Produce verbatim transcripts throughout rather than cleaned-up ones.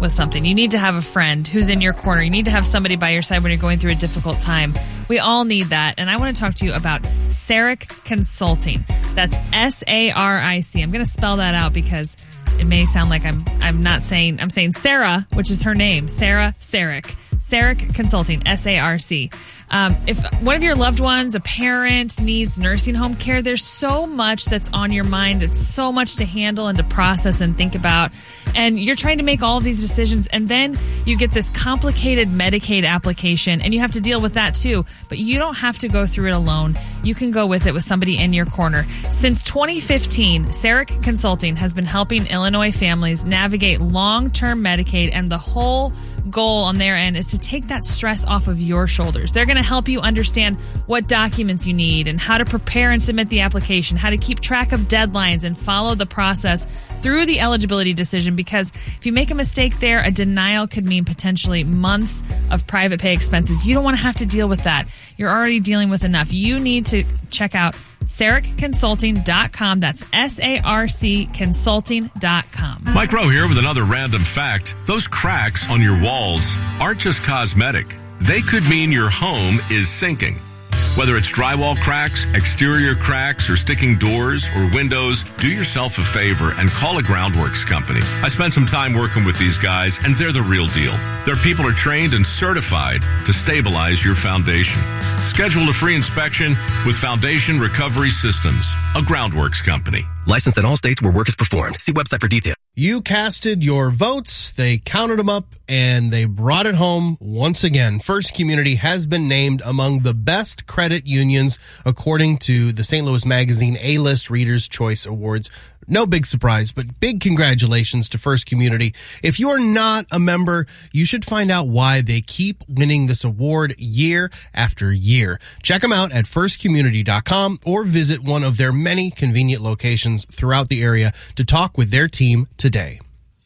with something. You need to have a friend who's in your corner. You need to have somebody by your side when you're going through a difficult time. We all need that. And I want to talk to you about Saric Consulting. That's S A R I C. I'm going to spell that out because it may sound like I'm I'm not saying, I'm saying Sarah, which is her name. Sarah Saric. Saric Consulting, S A R C. Um, if one of your loved ones, a parent, needs nursing home care, there's so much that's on your mind. It's so much to handle and to process and think about. And you're trying to make all of these decisions. And then you get this complicated Medicaid application, and you have to deal with that too. But you don't have to go through it alone. You can go with it with somebody in your corner. Since twenty fifteen, Saric Consulting has been helping Illinois families navigate long-term Medicaid, and the whole goal on their end is to take that stress off of your shoulders. They're going to help you understand what documents you need and how to prepare and submit the application, how to keep track of deadlines and follow the process through the eligibility decision, because if you make a mistake there, a denial could mean potentially months of private pay expenses. You don't want to have to deal with that. You're already dealing with enough. You need to check out Saric Consulting dot com. That's S A R C Consulting dot com. Mike Rowe here with another random fact. Those cracks on your walls aren't just cosmetic. They could mean your home is sinking. Whether it's drywall cracks, exterior cracks, or sticking doors or windows, do yourself a favor and call a Groundworks company. I spent some time working with these guys, and they're the real deal. Their people are trained and certified to stabilize your foundation. Schedule a free inspection with Foundation Recovery Systems, a Groundworks company. Licensed in all states where work is performed. See website for details. You casted your votes, they counted them up, and they brought it home once again. First Community has been named among the best credit unions according to the Saint Louis Magazine A-List Reader's Choice Awards. No big surprise, but big congratulations to First Community. If you are not a member, you should find out why they keep winning this award year after year. Check them out at first community dot com or visit one of their many convenient locations throughout the area to talk with their team today.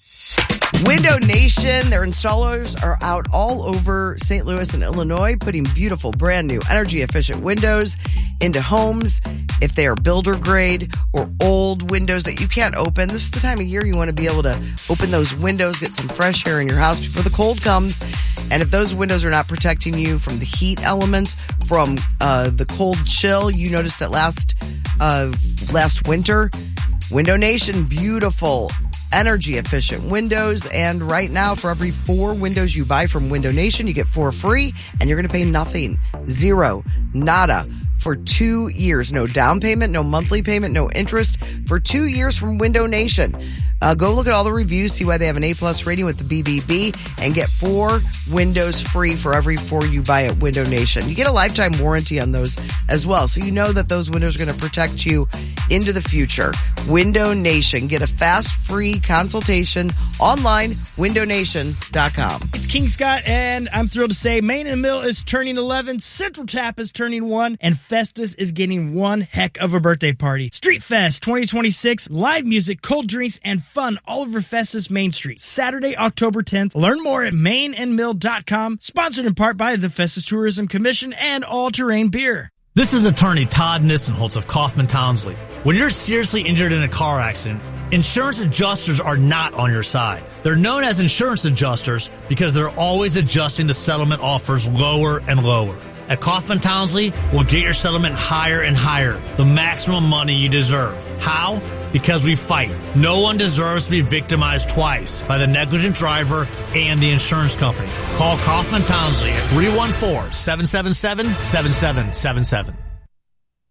Window Nation, their installers are out all over Saint Louis and Illinois, putting beautiful, brand new, energy-efficient windows into homes. If they are builder grade or old windows that you can't open, this is the time of year you want to be able to open those windows, get some fresh air in your house before the cold comes. And if those windows are not protecting you from the heat elements, from uh, the cold chill you noticed at last uh, last winter, Window Nation, beautiful, energy-efficient windows. And right now, for every four windows you buy from Window Nation, you get four free, and you're going to pay nothing. Zero. Nada. For two years. No down payment, no monthly payment, no interest. For two years from Window Nation. Uh, go look at all the reviews, see why they have an A-plus rating with the B B B, and get four windows free for every four you buy at Window Nation. You get a lifetime warranty on those as well, so you know that those windows are going to protect you into the future. Window Nation. Get a fast, free consultation online, window nation dot com. It's King Scott, and I'm thrilled to say Main and Mill is turning eleven, Central Tap is turning one, and Festus is getting one heck of a birthday party. Street Fest twenty twenty-six, live music, cold drinks, and fun all over Festus Main Street. Saturday, October tenth. Learn more at main and mill dot com. Sponsored in part by the Festus Tourism Commission and All Terrain Beer. This is attorney Todd Nissenholtz of Kaufman Townsley. When you're seriously injured in a car accident, insurance adjusters are not on your side. They're known as insurance adjusters because they're always adjusting the settlement offers lower and lower. At Kaufman Townsley, we'll get your settlement higher and higher, the maximum money you deserve. How? Because we fight. No one deserves to be victimized twice by the negligent driver and the insurance company. Call Kaufman Townsley at three one four, seven seven seven, seven seven seven seven.